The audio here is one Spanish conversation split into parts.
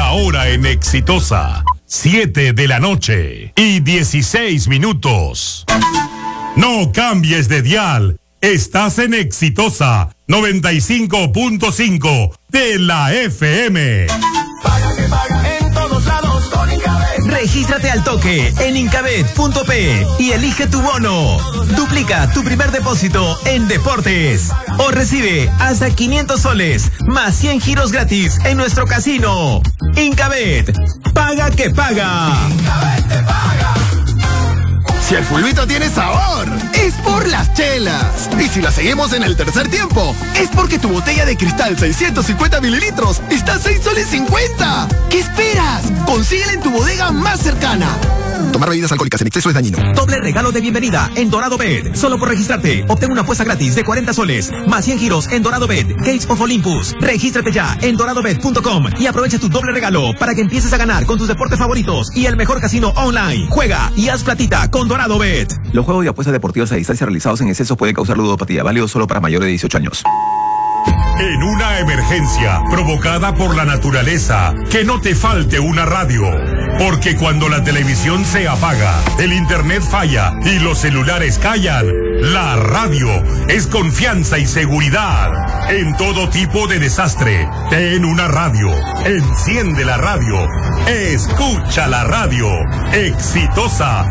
La hora en Exitosa, 7 de la noche y 16 minutos. No cambies de dial. Estás en Exitosa 95.5 de la FM. Paga que paga en todos lados con Incabet. Regístrate al toque en incabet.p y elige tu bono. Duplica tu primer depósito en deportes o recibe hasta 500 soles más 100 giros gratis en nuestro casino. Incabet, paga que paga. Incabet te paga. Si el fulbito tiene sabor, es por las chelas. Y si la seguimos en el tercer tiempo, es porque tu botella de cristal 650 mililitros está a 6 soles 50. ¿Qué esperas? Consíguela en tu bodega más cercana. Tomar bebidas alcohólicas en exceso es dañino. Doble regalo de bienvenida en Dorado Bet. Solo por registrarte, obtén una apuesta gratis de 40 soles, más 100 giros en Dorado Bet, Gates of Olympus. Regístrate ya en doradobet.com y aprovecha tu doble regalo para que empieces a ganar con tus deportes favoritos y el mejor casino online. Juega y haz platita con Dorado Bet. Los juegos de apuestas deportivas a distancia realizados en exceso pueden causar ludopatía, válido solo para mayores de 18 años. En una emergencia provocada por la naturaleza, que no te falte una radio. Porque cuando la televisión se apaga, el internet falla y los celulares callan, la radio es confianza y seguridad. En todo tipo de desastre, ten una radio. Enciende la radio. Escucha la radio. Exitosa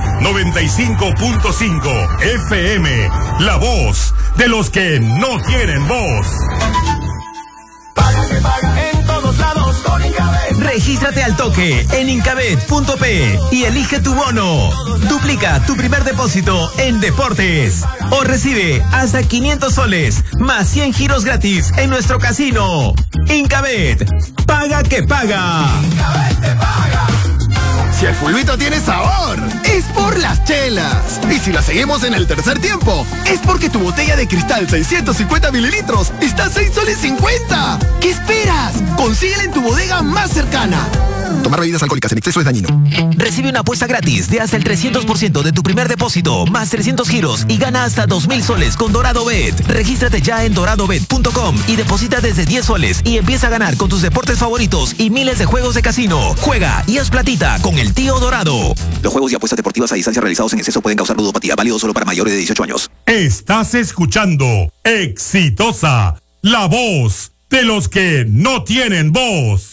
95.5 FM. La voz de los que no tienen voz. Paga que paga en todos lados con Incabet. Regístrate al toque en incabet.p y elige tu bono. Duplica tu primer depósito en deportes o recibe hasta 500 soles más 100 giros gratis en nuestro casino. Incabet, paga que paga. Incabet te paga. Si el fulbito tiene sabor, es por las chelas. Y si la seguimos en el tercer tiempo, es porque tu botella de cristal 650 mililitros está a 6 soles 50. ¿Qué esperas? Consíguela en tu bodega más cercana. Tomar bebidas alcohólicas en exceso es dañino. Recibe una apuesta gratis de hasta el 300% de tu primer depósito, más 300 giros y gana hasta 2,000 soles con Dorado Bet. Regístrate ya en doradobet.com y deposita desde 10 soles y empieza a ganar con tus deportes favoritos y miles de juegos de casino. Juega y haz platita con el tío Dorado. Los juegos y apuestas deportivas a distancia realizados en exceso pueden causar ludopatía, válido solo para mayores de 18 años. Estás escuchando Exitosa, la voz de los que no tienen voz.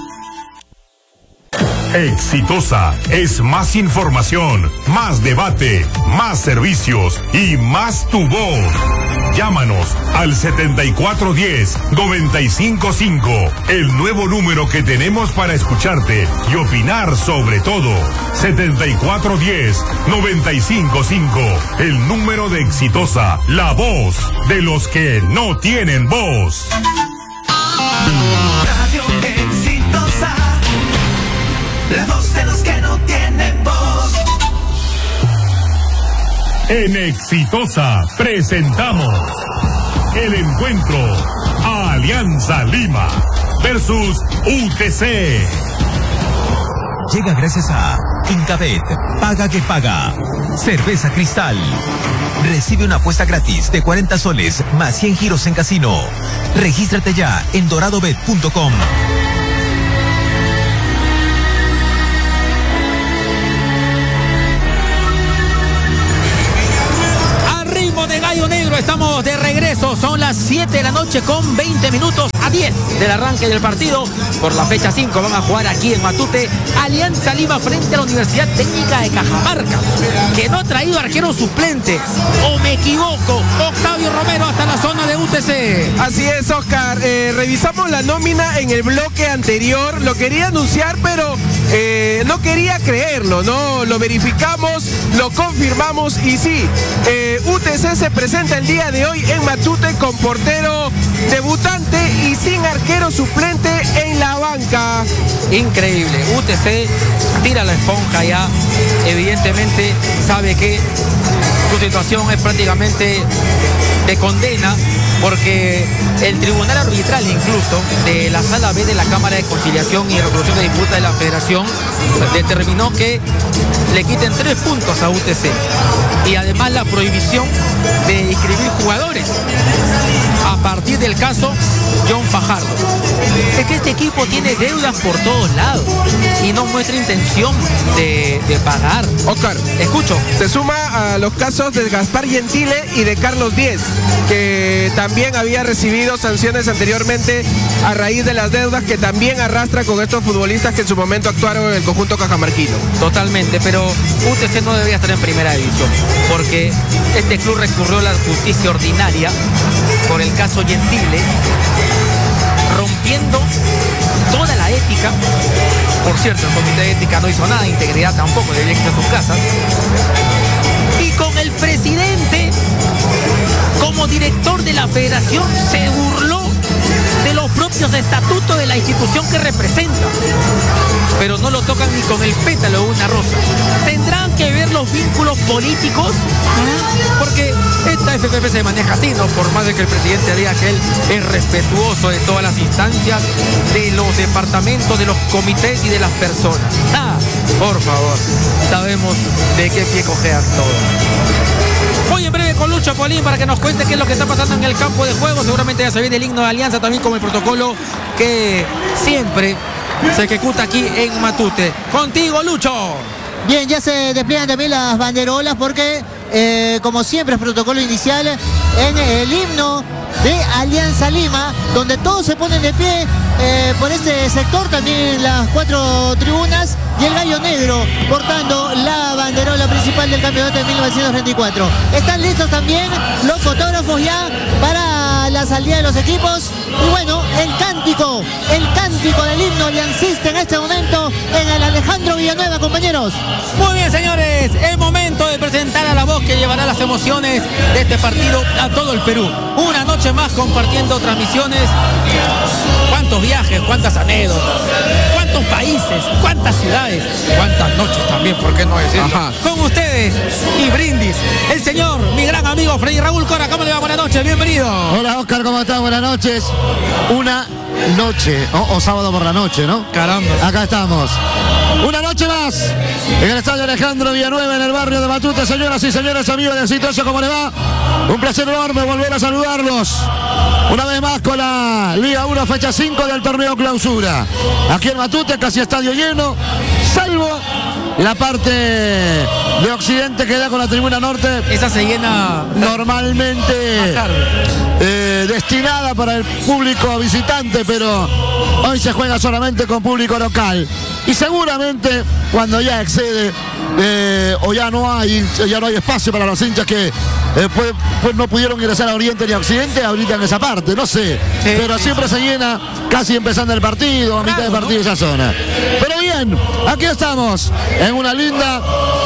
Exitosa es más información, más debate, más servicios y más tu voz. Llámanos al 7410-955, el nuevo número que tenemos para escucharte y opinar sobre todo. 7410-955, el número de Exitosa, la voz de los que no tienen voz. Radio Exitosa, la voz de los que no tienen voz. En Exitosa presentamos el encuentro Alianza Lima versus UTC. Llega gracias a Incabet, paga que paga. Cerveza Cristal. Recibe una apuesta gratis de 40 soles más 100 giros en casino. Regístrate ya en doradobet.com. De Gallo Negro, estamos de regreso, son las 7 de la noche con 20 minutos a 10 del arranque del partido. Por la fecha 5 van a jugar aquí en Matute Alianza Lima frente a la Universidad Técnica de Cajamarca, que no ha traído arquero suplente, o me equivoco, Octavio Romero hasta la zona de UTC. Así es, Oscar, revisamos la nómina en el bloque anterior, lo quería anunciar pero no quería creerlo, ¿no? Lo verificamos, lo confirmamos y sí, UTC se presenta el día de hoy en Matute con portero debutante y sin arquero suplente en la banca. Increíble, UTC tira la esponja ya, evidentemente sabe que su situación es prácticamente de condena porque el tribunal arbitral incluso de la Sala B de la Cámara de Conciliación y Resolución de Disputas de la Federación determinó que le quiten 3 puntos a UTC y además la prohibición de inscribir jugadores a partir del caso John Fajardo. Es que este equipo tiene deudas por todos lados y no muestra intención de pagar. Oscar, escucho. Se suma a los casos de Gaspar Gentile y de Carlos Díez, que también había recibido sanciones anteriormente a raíz de las deudas que también arrastra con estos futbolistas que en su momento actuaron en el conjunto cajamarquino. Totalmente, pero UTC no debería estar en primera división, porque este club recurrió a la justicia ordinaria por el caso Gentile, rompiendo toda la ética. Por cierto, el comité de ética no hizo nada, integridad tampoco, debía irse a sus casas. Y con el presidente como director de la federación se burló de los propios estatutos de la institución que representa. Pero no lo tocan ni con el pétalo de una rosa. Tendrán que ver los vínculos políticos, porque esta FPP se maneja así, ¿no? Por más de que el presidente diga que él es respetuoso de todas las instancias, de los departamentos, de los comités y de las personas. Por favor, sabemos de qué pie cojean todos. Voy en breve con Lucho Polín para que nos cuente qué es lo que está pasando en el campo de juego. Seguramente ya se viene el himno de Alianza, también como el protocolo que siempre se ejecuta aquí en Matute. Contigo, Lucho. Bien, ya se despliegan también las banderolas porque, como siempre, es protocolo inicial en el himno de Alianza Lima, donde todos se ponen de pie por este sector, también las 4 tribunas y el gallo negro portando la banderola principal del campeonato de 1934. Están listos también los fotógrafos ya para la salida de los equipos. Y bueno, el cántico del himno aliancista en este momento en el Alejandro Villanueva, compañeros. Muy bien, señores, es momento de presentar a la voz que llevará las emociones de este partido a todo el Perú. Una noche más compartiendo transmisiones. ¿Cuántos viajes, cuántas anécdotas, cuántos países, cuántas ciudades, cuántas noches también, por qué no decirlo? Ajá. Con ustedes y brindis, el señor, mi gran amigo Freddy Raúl Cora. ¿Cómo le va? Buenas noches, bienvenido. Hola, Oscar, ¿cómo estás? Buenas noches. Una noche, o sábado por la noche, ¿no? Caramba. Acá estamos. Una noche más en el estadio Alejandro Villanueva, en el barrio de Matute. Señoras y señores, amigos de Exitoso, ¿cómo les va? Un placer enorme volver a saludarlos. Una vez más con la Liga 1, fecha 5 del torneo clausura. Aquí en Matute, casi estadio lleno, salvo la parte de occidente que da con la tribuna norte. Esa se llena normalmente destinada para el público visitante, pero hoy se juega solamente con público local. Y seguramente cuando ya excede o ya no hay espacio para los hinchas que pues no pudieron ingresar a Oriente ni a Occidente, ahorita en esa parte, no sé. Sí, pero siempre se llena casi empezando el partido, a mitad de partido, ¿no? Esa zona. Pero bien, aquí estamos en una linda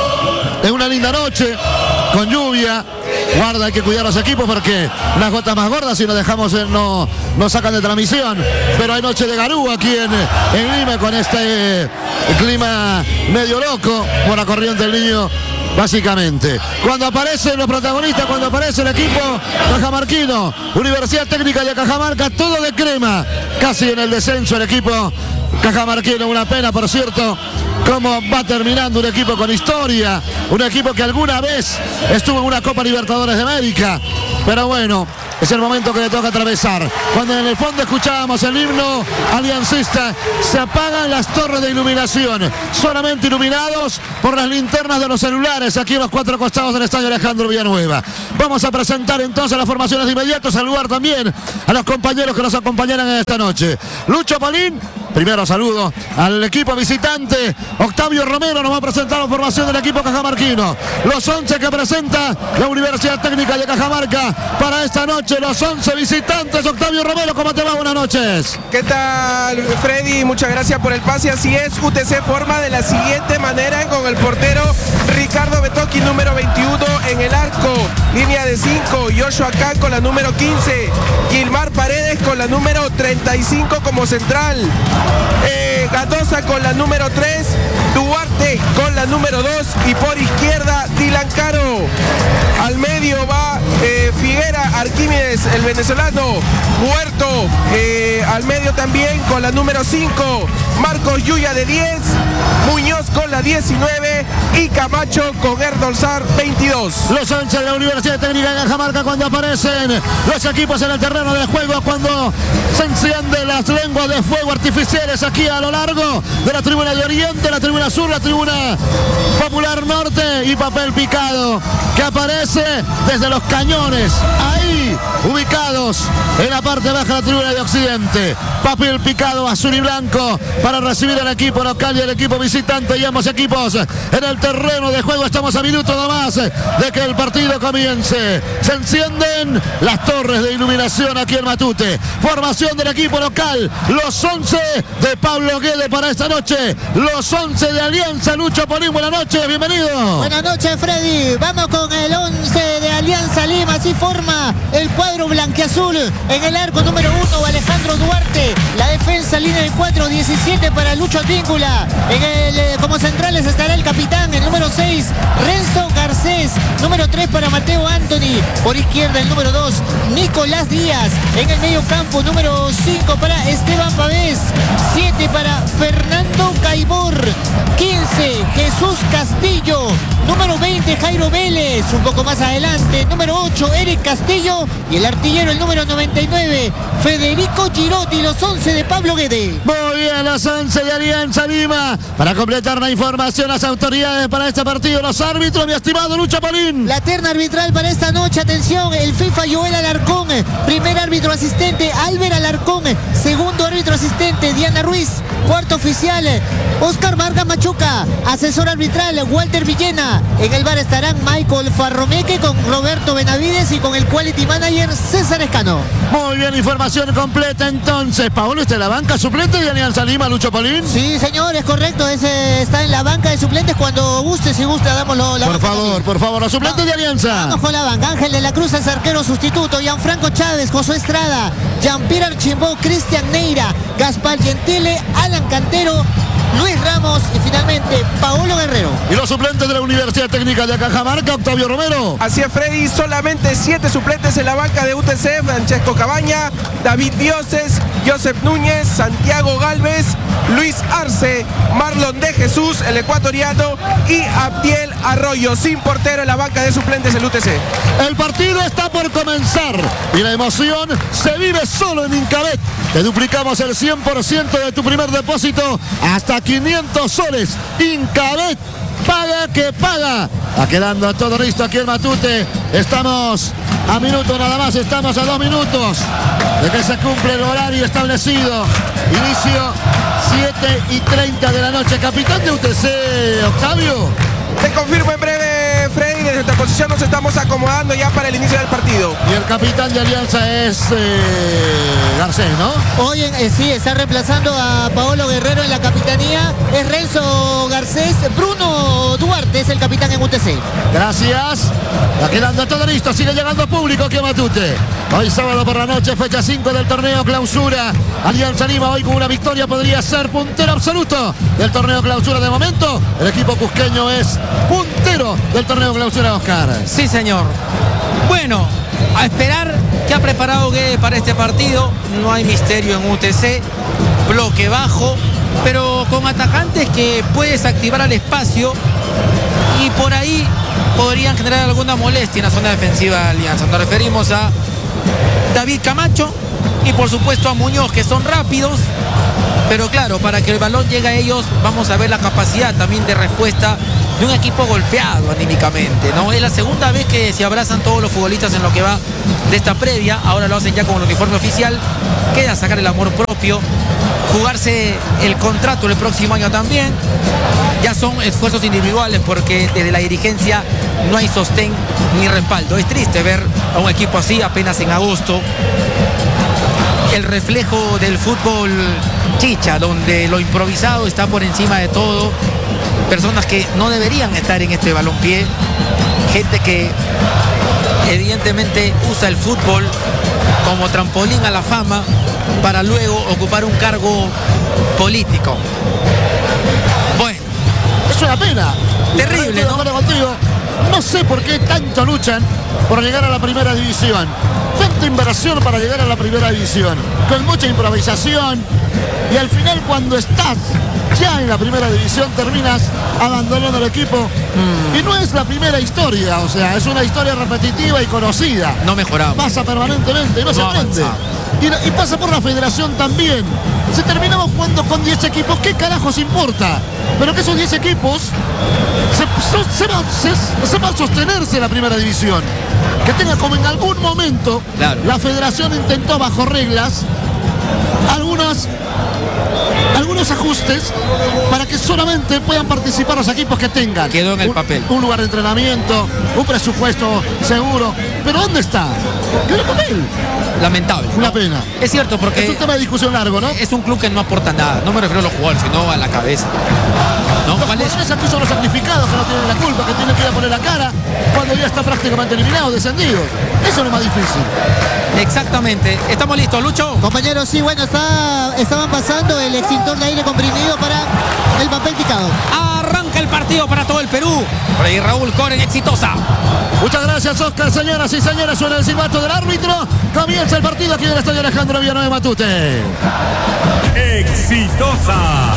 noche con lluvia. Guarda, hay que cuidar los equipos porque las gotas más gordas, si nos dejamos no sacan de transmisión. Pero hay noche de garú aquí en Lima con este clima medio loco por la corriente del Niño, básicamente. Cuando aparecen los protagonistas, cuando aparece el equipo cajamarquino, Universidad Técnica de Cajamarca, todo de crema, casi en el descenso el equipo cajamarquino. Una pena, por cierto, cómo va terminando un equipo con historia, un equipo que alguna vez estuvo en una Copa Libertadores de América, pero bueno, es el momento que le toca atravesar. Cuando en el fondo escuchábamos el himno aliancista, se apagan las torres de iluminación, solamente iluminados por las linternas de los celulares aquí en los 4 costados del estadio Alejandro Villanueva. Vamos a presentar entonces las formaciones de inmediato, saludar también a los compañeros que nos acompañarán en esta noche. Lucho Polín, primero saludo al equipo visitante. Octavio Romero nos va a presentar la formación del equipo cajamarquino. Los 11 que presenta la Universidad Técnica de Cajamarca para esta noche, los 11 visitantes. Octavio Romero, ¿cómo te va? Buenas noches. ¿Qué tal, Freddy? Muchas gracias por el pase. Así es, UTC forma de la siguiente manera con el portero Ricardo Betoqui, número 21 en el arco. Línea de 5, Joshua Khan con la número 15. Gilmar Paredes con la número 35 como central. Gatosa con la número 3, Duarte Cabré con la número 2 y por izquierda Dylan Caro. Al medio va Figuera, Arquímedes, el venezolano, Huerto, al medio también con la número 5, Marcos Yuya de 10, Muñoz con la 19 y Camacho con Erdolzar 22. Los 11 de la Universidad Técnica de Cajamarca cuando aparecen los equipos en el terreno de juego, cuando se encienden las lenguas de fuego artificiales aquí a lo largo de la tribuna de Oriente, la tribuna sur, la tribuna Popular Norte y papel picado que aparece desde los cañones ahí ubicados en la parte baja de la tribuna de Occidente. Papel picado azul y blanco para recibir al equipo local y al equipo visitante y ambos equipos en el terreno de juego. Estamos a minutos nomás de que el partido comience. Se encienden las torres de iluminación aquí en Matute. Formación del equipo local, los 11 de Pablo Guede para esta noche, los 11 de Alianza. Lucho Polín, buenas noches, bienvenido. Buenas noches, Freddy. Vamos con el 11 de Alianza Lima. Así forma el cuadro blanquiazul. En el arco número 1, Alejandro Duarte. La defensa, línea de 4, 17 para Lucho Advíncula. Como centrales estará el capitán, el número 6, Renzo Garcés. Número 3 para Mateo Anthony. Por izquierda, el número 2, Nicolás Díaz. En el medio campo, número 5 para Esteban Pavés. 7 para Fernando Caibor. 15, Jesús Castillo. Número 20, Jairo Vélez. Un poco más adelante, número 8, Eric Castillo. Y el artillero, el número 99, Federico Girotti. Los 11 de Pablo Guede. Muy bien, los 11 de Alianza Lima. Para completar la información, las autoridades para este partido, los árbitros, mi estimado Lucho Polín. La terna arbitral para esta noche, atención, el FIFA Joel Alarcón. Primer árbitro asistente, Albert Alarcón. Segundo árbitro asistente, Diana Ruiz. Cuarto oficial, Oscar Vargas Machuca. Asesor arbitral, Walter Villena. En el bar estarán Michael Farromeque con Roberto Benavides y con el quality manager César Escano. Muy bien, información completa entonces. Paolo, ¿está en la banca suplente de Alianza Lima, Lucho Polín? Sí, señor, es correcto. Ese está en la banca de suplentes. Cuando guste, si gusta, damos la Por favor, los suplentes de Alianza. Vamos con la banca. Ángel de la Cruz es arquero sustituto. Gianfranco Chávez, Josué Estrada, Jean-Pierre Archimbó, Cristian Neira, Gaspar Gentile, Alan Cantero, Luis Ramos y finalmente Paolo Guerrero. Y los suplentes de la Universidad Técnica de Cajamarca, Octavio Romero. Así es, Freddy, solamente 7 suplentes en la banca de UTC: Francesco Cabaña, David Dioses, Joseph Núñez, Santiago Galvez, Luis Arce, Marlon de Jesús, el ecuatoriano, y Abdiel Arroyo. Sin portero en la banca de suplentes del UTC. El partido está por comenzar y la emoción se vive solo en Incabet. Te duplicamos el 100% de tu primer depósito hasta 500 soles. Incabet, paga que paga. Va quedando todo listo aquí en Matute. Estamos a minuto nada más, estamos a 2 minutos de que se cumple el horario establecido. Inicio 7:30 de la noche. Capitán de UTC, Octavio. Te confirmo en breve, Freddy. Desde nuestra posición nos estamos acomodando ya para el inicio del partido. Y el capitán de Alianza es Garcés, ¿no? Hoy sí, está reemplazando a Paolo Guerrero en la capitanía. Es Renzo Garcés. Bruno Duarte es el capitán en UTC. Gracias. Va quedando todo listo. Sigue llegando público aquí a Matute. Hoy sábado por la noche, fecha 5 del torneo Clausura. Alianza Lima hoy con una victoria podría ser puntero absoluto del torneo Clausura. De momento, el equipo cusqueño es puntero del torneo Clausura, Oscar. Sí, señor. Bueno, a esperar qué ha preparado Guede para este partido. No hay misterio en UTC. Bloque bajo, pero con atacantes que puedes activar al espacio y por ahí podrían generar alguna molestia en la zona defensiva de Alianza. Nos referimos a David Camacho y por supuesto a Muñoz, que son rápidos, pero claro, para que el balón llegue a ellos vamos a ver la capacidad también de respuesta de un equipo golpeado anímicamente, ¿no? Es la segunda vez que se abrazan todos los futbolistas en lo que va de esta previa. Ahora lo hacen ya con el uniforme oficial. Queda sacar el amor propio, jugarse el contrato el próximo año también. Ya son esfuerzos individuales porque desde la dirigencia no hay sostén ni respaldo. Es triste ver a un equipo así apenas en agosto. El reflejo del fútbol chicha, donde lo improvisado está por encima de todo. Personas que no deberían estar en este balompié. Gente que evidentemente usa el fútbol como trampolín a la fama para luego ocupar un cargo político. Bueno, Es una pena. Terrible, Estoy de acuerdo contigo. No sé por qué tanto luchan por llegar a la primera división. Tanta inversión para llegar a la primera división. Con mucha improvisación. Y al final, cuando estás ya en la primera división, terminas abandonando el equipo. Y no es la primera historia, o sea, es una historia repetitiva y conocida. No mejoramos. Pasa permanentemente, no se aprende. Y pasa por la federación también. Si terminamos jugando con 10 equipos, ¿qué carajos importa? Pero que esos 10 equipos sepan sostenerse en la primera división. Que tenga como en algún momento la federación intentó bajo reglas algunos ajustes para que solamente puedan participar los equipos que tengan. Quedó en el papel. Un lugar de entrenamiento, un presupuesto seguro. ¿Pero dónde está? Quedó en el papel. Lamentable. Una pena. Es cierto, porque es un tema de discusión largo, ¿no? Es un club que no aporta nada. No me refiero a los jugadores, sino a la cabeza. Los jugadores aquí son los sacrificados que no tienen la culpa, que tienen que ir a poner la cara cuando ya está prácticamente eliminado, descendido. Eso es lo más difícil. Exactamente. ¿Estamos listos, Lucho? Compañeros, sí, bueno, estaban pasando el extintor de aire comprimido para el papel picado. Arranca el partido para todo el Perú. Por ahí Raúl Coren, exitosa. Muchas gracias, Oscar. Señoras y señores, suena el silbato del árbitro. Comienza el partido aquí en el estadio Alejandro Villanueva Matute. Exitosa.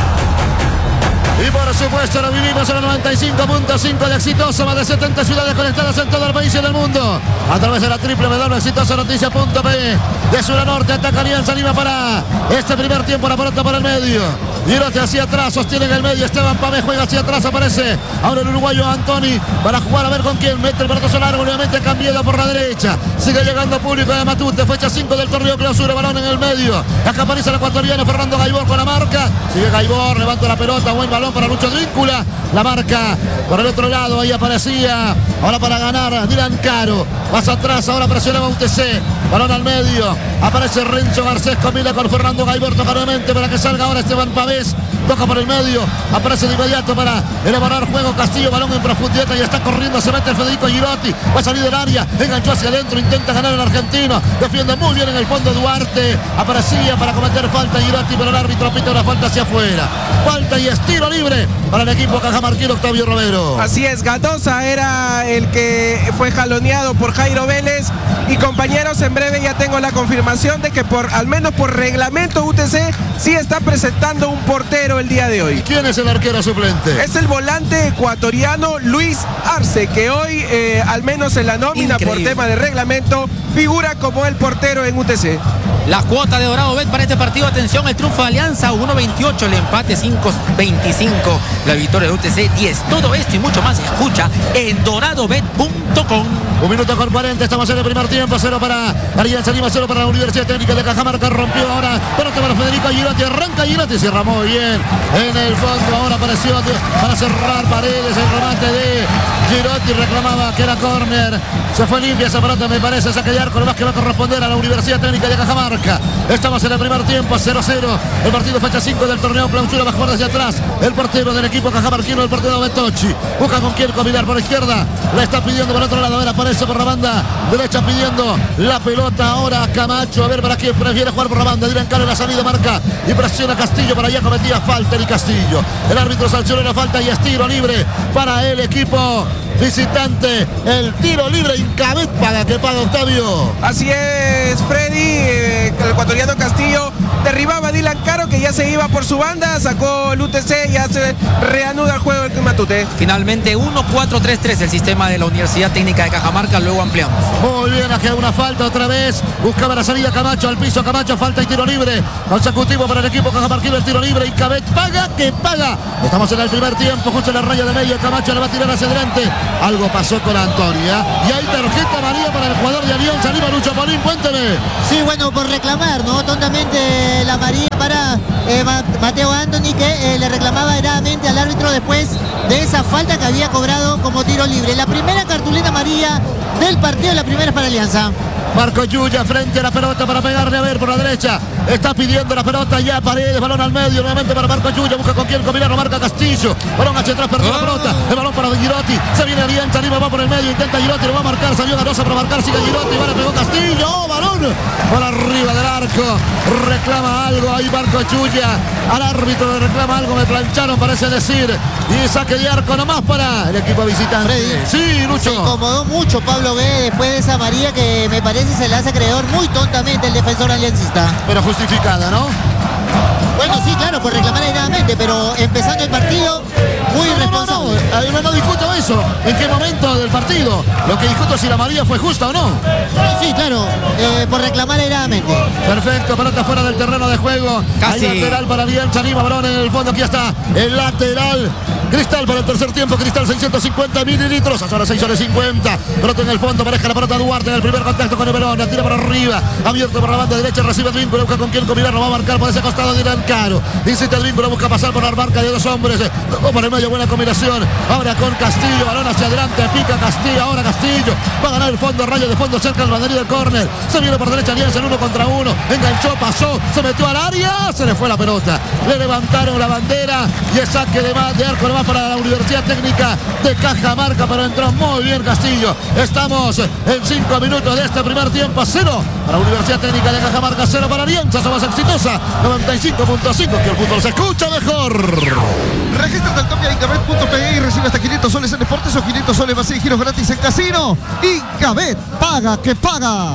Y por supuesto lo vivimos en el 95.5 de Exitosa, más de 70 ciudades conectadas en todo el país y en el mundo. A través de la www.exitosanoticia.p. De sur a norte ataca Alianza Lima para este primer tiempo, la pelota por el medio. Girotti hacia atrás, sostiene en el medio, Esteban Pame juega hacia atrás, aparece ahora el uruguayo Antoni para jugar a ver con quién, mete el pelotazo largo, nuevamente cambiado por la derecha, sigue llegando público de Matute, fecha 5 del torneo clausura, balón en el medio, acá aparece el ecuatoriano Fernando Gaibor con la marca, sigue Gaibor, levanta la pelota, buen balón para Lucho Advíncula, la marca por el otro lado, ahí aparecía, ahora para ganar Dylan Caro, más atrás, ahora presionaba UTC, balón al medio, aparece Renzo Garcés, combina con Fernando Gaibor, toca nuevamente para que salga ahora Esteban Pavés, toca por el medio, aparece de inmediato para elaborar juego Castillo, balón en profundidad y está corriendo, se mete el Federico Girotti, va a salir del área, enganchó hacia adentro, intenta ganar el argentino, defiende muy bien en el fondo Duarte, aparecía para cometer falta Girotti, pero el árbitro pita una falta hacia afuera, falta y estilo libre para el equipo cajamarquino Octavio Romero. Así es, Gatosa era el que fue jaloneado por Jairo Vélez y compañeros, en breve ya tengo la confirmación de que al menos por reglamento UTC sí está presentando un portero el día de hoy. ¿Quién es el arquero suplente? Es el volante ecuatoriano Luis Arce, que hoy al menos en la nómina por tema de reglamento figura como el portero en UTC. La cuota de Dorado Bet para este partido, atención, el triunfo de Alianza 1.28, el empate 5.25, la victoria de UTC 10. Todo esto y mucho más escucha en doradobet.com. 1 minuto con 40, estamos en el primer tiempo, 0 para Alianza Lima, 0 para la Universidad Técnica de Cajamarca, rompió ahora, pelota para Federico Girotti, arranca Girotti, cierra muy bien, en el fondo, ahora apareció para cerrar Paredes, el remate de Girotti, reclamaba que era córner, se fue limpia esa pelota, me parece, saque de arco, lo más que va a corresponder a la Universidad Técnica de Cajamarca. Estamos en el primer tiempo, 0-0, el partido fecha 5 del torneo clausura, va a jugar desde atrás, el portero del equipo cajamarquino, el portero Betocchi, busca con quién combinar por izquierda, la está pidiendo por otro lado, a ver, aparece por la banda derecha pidiendo la pelota ahora Camacho, a ver para quién prefiere jugar por la banda, Dylan Caro en la salida, marca y presiona Castillo, para allá cometía falta y Castillo, el árbitro sancionó la falta y es tiro libre para el equipo visitante, el tiro libre Incabet que paga Octavio. Así es, Freddy, el ecuatoriano Castillo derribaba a Dylan Caro, que ya se iba por su banda, sacó el UTC, ya se reanuda el juego del Matute. Finalmente 1-4-3-3 el sistema de la Universidad Técnica de Cajamarca, luego ampliamos. Muy bien, aquí hay una falta otra vez, buscaba la salida Camacho al piso, Camacho, falta y tiro libre, consecutivo para el equipo cajamarquino, el tiro libre, Incabet paga, que paga. Estamos en el primer tiempo, justo en la raya de medio, Camacho le va a tirar hacia adelante, algo pasó con Antonia, y hay tarjeta amarilla para el jugador de Alianza Lima, Lucho Polín, cuénteme. Sí, bueno, por reclamar, ¿no? Tontamente la amarilla para Mateo Antoni, que le reclamaba heradamente al árbitro después de esa falta que había cobrado como tiro libre. La primera cartulina amarilla del partido, la primera es para Alianza. Marco Yuya frente a la pelota para pegarle, a ver por la derecha, está pidiendo la pelota ya Paredes, balón al medio, nuevamente para Marco Yuya, busca con quién combinar, lo marca Castillo. Balón hacia atrás, perdió la pelota. El balón para Girotti. Se viene Alianza Lima, va por el medio. Intenta Girotti, lo va a marcar. Salió Garosa para marcar. Sigue Girotti. Va, le pegó Castillo. Balón por arriba del arco. Reclama algo. Ahí Marco Chuya. Al árbitro le reclama algo. Me plancharon, parece decir. Y saque de arco nomás para el equipo visitante. Freddy. Sí, Lucho. Se incomodó mucho Pablo B después de esa amarilla que me parece se la hace creador muy tontamente el defensor aliancista. Pero justificada, ¿no? Bueno, sí, claro, por reclamar airadamente, pero empezando el partido, muy irresponsable. No discuto eso. ¿En qué momento del partido? Lo que discuto es si la amarilla fue justa o no. Sí, claro, por reclamar airadamente. Perfecto, pelota fuera del terreno de juego. Casi. Hay lateral para Alianza Lima, balón en el fondo. Aquí está el lateral. Cristal para el tercer tiempo. Cristal 650 mililitros. Ahora 650. Pelota en el fondo. Pareja la pelota Duarte en el primer contacto con el balón. La tira para arriba. Abierto por la banda derecha. Recibe el vínculo. Busca con quién combinar. Lo va a marcar por ese costado de Caro. Insiste el vínculo. Busca pasar por la marca de dos hombres. Tocó por el medio. Buena combinación. Ahora con Castillo. Balón hacia adelante. Pica Castillo. Ahora Castillo. Va a ganar el fondo. Rayo de fondo cerca del banderín del córner. Se viene por derecha Alianza en 1 contra 1. Enganchó. Pasó. Se metió al área. Se le fue la pelota. Le levantaron la bandera. Y es saque de arco nomás para la Universidad Técnica de Cajamarca, pero entró muy bien Castillo. Estamos en 5 minutos de este primer tiempo. 0 para la Universidad Técnica de Cajamarca, 0 para Alianza. Somos exitosa 95.5, que el fútbol se escucha mejor. Regístrate al cambio Incabet.pe y recibe hasta 500 soles en deportes o 500 soles más en giros gratis en casino. Incabet, paga que paga.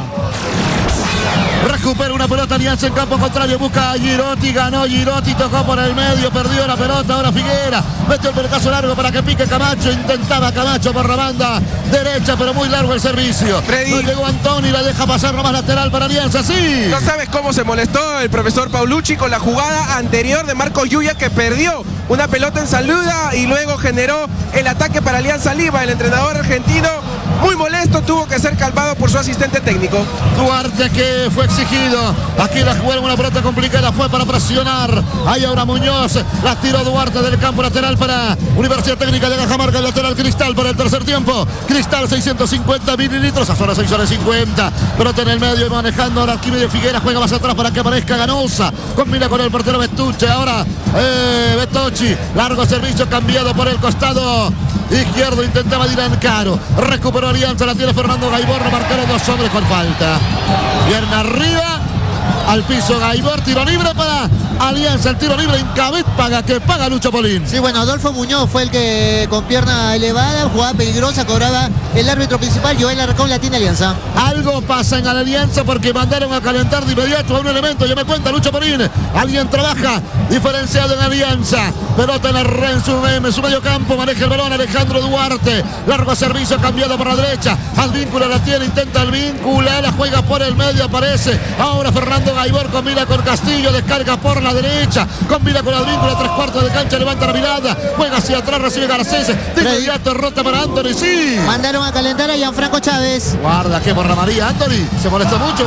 Recupera una pelota Alianza en campo contrario, busca a Girotti, ganó Girotti, tocó por el medio, perdió la pelota, ahora Figuera, metió el pelotazo largo para que pique Camacho, intentaba Camacho por la banda derecha, pero muy largo el servicio. Freddy. No llegó Antoni, la deja pasar nomás lateral para Alianza, sí. No sabes cómo se molestó el profesor Paulucci con la jugada anterior de Marco Yuya, que perdió una pelota en salida y luego generó el ataque para Alianza Lima. El entrenador argentino, muy molesto, tuvo que ser calmado por su asistente técnico. Duarte, que fue exigido. Aquí la jugaron una pelota complicada, fue para presionar. Ahí ahora Muñoz, la tiró Duarte del campo lateral para Universidad Técnica de Cajamarca, el lateral Cristal para el tercer tiempo. Cristal 650 mililitros, a horas 6 horas 50. Pelota en el medio y manejando ahora Arquímedes Figuera, juega más atrás para que aparezca Ganosa. Combina con el portero Betuche, ahora Betocchi, largo servicio cambiado por el costado izquierdo, intentaba Dylan Caro, recuperó Alianza, la tiene Fernando Gaibor, marcaron dos hombres con falta. Pierna arriba, al piso Gaibor, tiro libre para Alianza, el tiro libre Incabet, paga que paga Lucho Polín. Sí, bueno, Adolfo Muñoz fue el que con pierna elevada, jugada peligrosa, cobraba el árbitro principal, Joel Arcón, la tiene Alianza. Algo pasa en la Alianza porque mandaron a calentar de inmediato a un elemento, ya me cuenta Lucho Polín. Alguien trabaja diferenciado en Alianza. Pelota en su medio campo, maneja el balón Alejandro Duarte. Largo servicio cambiado por la derecha. Advíncula la tiene, intenta el vínculo, la juega por el medio, aparece. Ahora Fernando Gaibor combina con Castillo, descarga por la derecha, combina con Advíncula, 3/4 de cancha, levanta la mirada, juega hacia atrás, recibe Garcés. De inmediato rota para Anthony, sí. Mandaron a calentar a Gianfranco Chávez. Guarda que por la María Anthony, se molestó mucho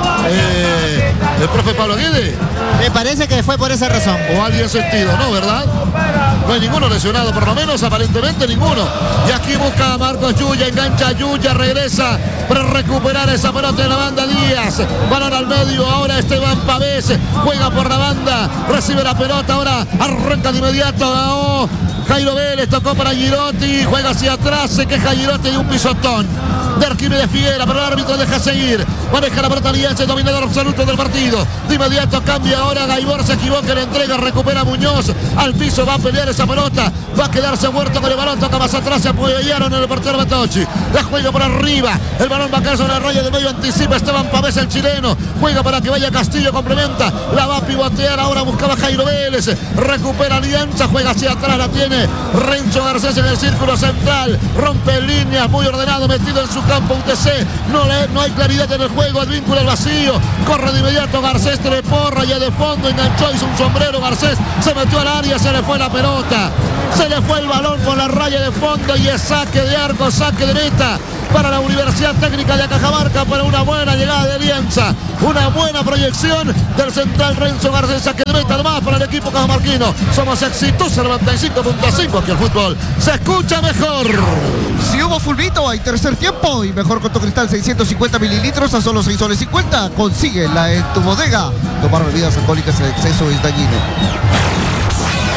el profe Pablo Guede. Me parece que fue por esa razón. O alguien sentido, ¿no? ¿Verdad? No hay ninguno lesionado, por lo menos aparentemente ninguno. Y aquí busca a Marcos Yuya, engancha a Yuya, regresa para recuperar esa pelota de la banda Díaz. Balón al medio, ahora Esteban Pavés, juega por la banda, recibe la pelota, ahora arranca de inmediato. Jairo Vélez tocó para Girotti, juega hacia atrás, se queja Girotti de un pisotón de Arquímedes Figuera, pero el árbitro deja seguir, maneja la pelota Alianza, dominador absoluto del partido. De inmediato cambia ahora Gaibor, se equivoca, le entrega, recupera Muñoz, al piso va a pelear esa pelota, va a quedarse muerto con el balón, toca más atrás, se apoyaron en el portero Betocchi, la juega por arriba, el balón va a caer sobre la raya del medio, anticipa Esteban Pavés, el chileno, juega para que vaya Castillo, complementa, la va a pivotear, ahora buscaba Jairo Vélez, recupera Alianza, juega hacia atrás, la tiene Renzo Garcés en el círculo central, rompe líneas, muy ordenado, metido en su campo UTC, no hay claridad en el juego, el vínculo al vacío, corre de inmediato Garcés, treporra ya de fondo, enganchó, hizo un sombrero Garcés, se metió al área, se le fue la pelota, se le fue el balón por la raya de fondo y es saque de arco, saque de meta para la Universidad Técnica de Cajamarca, para una buena llegada de Alianza, una buena proyección del central Renzo Garcés, saque de meta nomás para el equipo cajamarquino. Somos exitosos, 95.5, aquí el fútbol se escucha mejor. Si hubo fulbito, hay tercer tiempo y mejor con tu Cristal 650 mililitros a solo 6 soles 50. Consíguela en tu bodega. Tomar bebidas alcohólicas en exceso es dañino.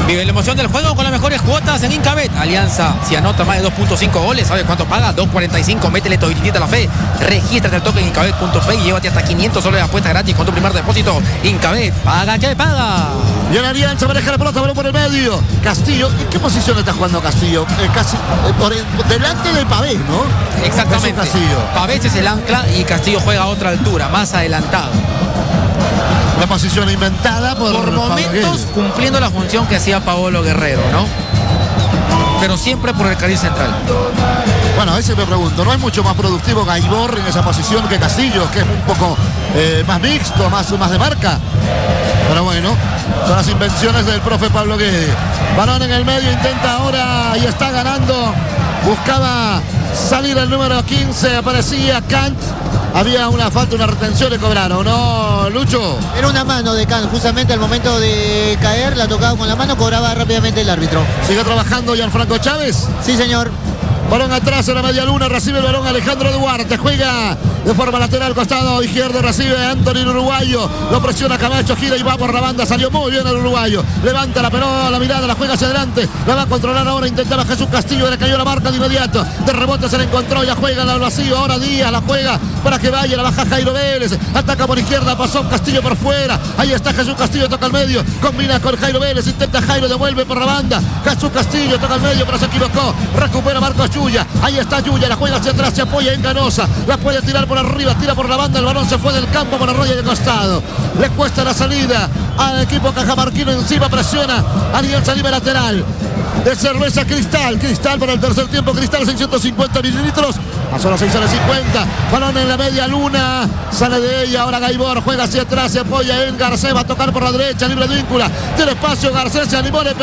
Vive la emoción del juego con las mejores cuotas en Incabet. Alianza, si anota más de 2.5 goles, ¿sabes cuánto paga? 2.45, métele toditita a la fe. Regístrate al toque en Incabet.pe y llévate hasta 500 soles de apuesta gratis con tu primer depósito. Incabet, paga que paga. Y en Alianza maneja la pelota, balón por el medio. Castillo, ¿en qué posición está jugando Castillo? Casi delante de Pavés, ¿no? Exactamente. Castillo. Pavés es el ancla y Castillo juega a otra altura, más adelantado. Una posición inventada por momentos cumpliendo la función que hacía Paolo Guerrero, ¿no? Pero siempre por el carril central. Bueno, a veces me pregunto, ¿no es mucho más productivo Gaibor en esa posición que Castillo, que es un poco más mixto, más de marca? Pero bueno, son las invenciones del profe Pablo Guede. Balón en el medio, intenta ahora y está ganando. Buscaba salir el número 15, aparecía Kant. Había una falta, una retención, le cobraron, ¿no, Lucho? Era una mano de Kant, justamente al momento de caer, la tocaba con la mano, cobraba rápidamente el árbitro. ¿Sigue trabajando Gianfranco Chávez? Sí, señor. Balón atrás en la media luna, recibe el balón Alejandro Duarte, juega de forma lateral, costado izquierdo, recibe Anthony el uruguayo, lo presiona Camacho, gira y va por la banda, salió muy bien el uruguayo, levanta la pelota, la mirada, la juega hacia adelante, la va a controlar ahora, intentaba Jesús Castillo, le cayó la marca de inmediato, de rebote se la encontró, ya juega al vacío, ahora Díaz la juega para que vaya, la baja Jairo Vélez, ataca por izquierda, pasó Castillo por fuera, ahí está Jesús Castillo, toca al medio, combina con Jairo Vélez, intenta Jairo, devuelve por la banda, Jesús Castillo toca al medio, pero se equivocó, recupera Marcos Yuya, ahí está Yuya, la juega hacia atrás, se apoya en Canosa, la puede tirar por arriba, tira por la banda, el balón se fue del campo por la raya de costado, le cuesta la salida al equipo cajamarquino, encima presiona Alianza Lima lateral, de cerveza Cristal para el tercer tiempo, Cristal 650 mililitros, a solo 6 sale 50, balón en la media luna, sale de ella, ahora Gaibor, juega hacia atrás, se apoya en Garcés, va a tocar por la derecha, libre de Víncula, tiene espacio, Garcés se animó, le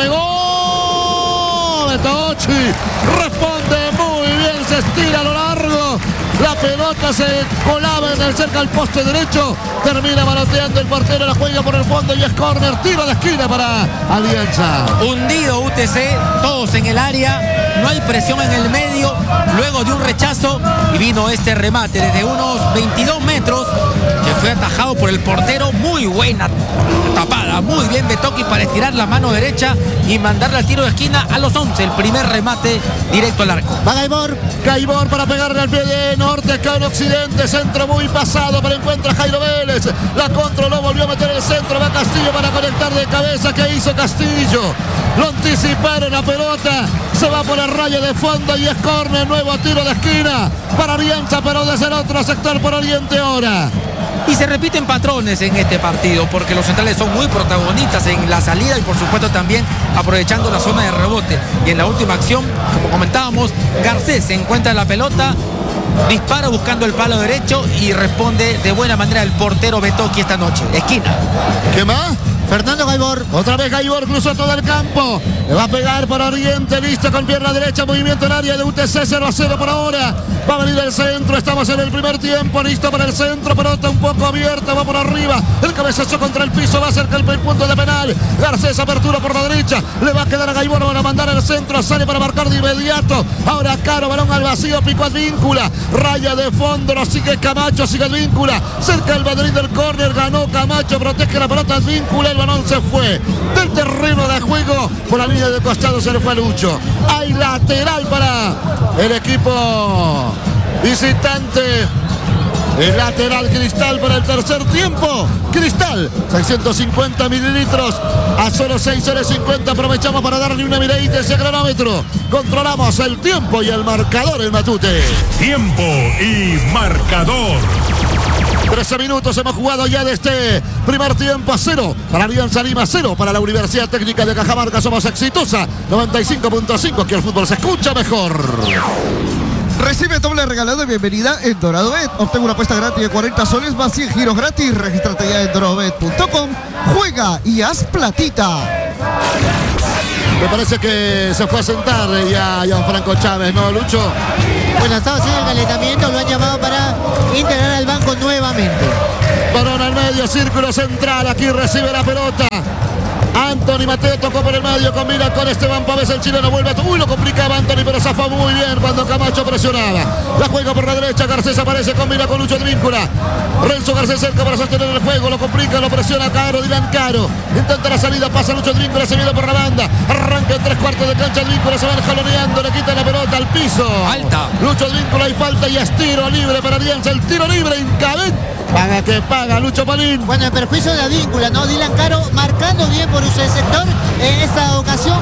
pegó, Betochi, responde muy bien, se estira a lo largo, la pelota se colaba en el cerca al poste derecho, termina manoteando el portero, la juega por el fondo y es córner, tiro de esquina para Alianza. Hundido UTC, todos en el área, no hay presión en el medio, luego de un rechazo y vino este remate desde unos 22 metros que fue atajado por el portero, muy buena tapada, muy bien Betoqui para estirar la mano derecha y mandarle al tiro de esquina a los 11, el primer remate directo al arco. Va Gaibor para pegarle al pie de norte, acá en occidente, centro muy pasado, pero encuentra Jairo Vélez, la controló, volvió a meter el centro, va Castillo para conectar de cabeza, ¿qué hizo Castillo? Lo anticiparon, la pelota se va por la raya de fondo y es córner, nuevo tiro de esquina para Alianza, pero desde el otro sector por Oriente ahora. Y se repiten patrones en este partido porque los centrales son muy protagonistas en la salida y por supuesto también aprovechando la zona de rebote. Y en la última acción, como comentábamos, Garcés se encuentra la pelota, dispara buscando el palo derecho y responde de buena manera el portero Betoqui esta noche. Esquina. ¿Qué más? Fernando Gaibor. Otra vez Gaibor cruzó todo el campo. Le va a pegar para Oriente. Listo con pierna derecha. Movimiento en área de UTC 0-0 por ahora. Va a venir el centro. Estamos en el primer tiempo. Listo para el centro. Pelota un poco abierta. Va por arriba. El cabezazo contra el piso. Va a cerca el punto de penal. Garcés apertura por la derecha. Le va a quedar a Gaibor. Van a mandar al centro. Sale para marcar de inmediato. Ahora Caro. Balón al vacío. Picó Advíncula. Raya de fondo. Lo sigue Camacho. Sigue Advíncula. Cerca el Madrid del córner. Ganó Camacho. Protege la pelota Advíncula. El balón se fue del terreno de juego por la línea de costado, se le fue a Lucho. Hay lateral para el equipo visitante. El lateral Cristal para el tercer tiempo. Cristal, 650 mililitros a solo 6:50. Aprovechamos para darle una miradita a ese cronómetro. Controlamos el tiempo y el marcador en Matute. Tiempo y marcador. 13 minutos hemos jugado ya de este primer tiempo, 0 para Alianza Lima, 0 para la Universidad Técnica de Cajamarca. Somos exitosa, 95.5, que el fútbol se escucha mejor. Recibe doble regalado de bienvenida en Dorado Bet. Obtengo una apuesta gratis de 40 soles más 100 giros gratis. Regístrate ya en doradobet.com. Juega y haz platita. Me parece que se fue a sentar ya Gianfranco Chávez, ¿no, Lucho? Bueno, estaba haciendo el calentamiento, lo han llamado para integrar al banco nuevamente. Balón al medio, círculo central, aquí recibe la pelota Anthony Mateo tocó por el medio, combina con Esteban Pávez, el chileno vuelve a... Uy, lo complicaba Anthony, pero zafó muy bien cuando Camacho presionaba. La juega por la derecha, Garcés aparece, combina con Lucho Advíncula. Renzo Garcés cerca para sostener el juego, lo complica, lo presiona Caro, Dylan Caro. Intenta la salida, pasa Lucho Advíncula, se viene por la banda. Arranca en 3/4 de cancha Advíncula, se van jaloneando, le quita la pelota al piso. Alta. Lucho Advíncula y falta y es tiro libre para Alianza, el tiro libre Incabet. Paga que paga Lucho Palín. Bueno, en perjuicio de la víncula, ¿no? Dylan Caro marcando bien por ese sector. En esta ocasión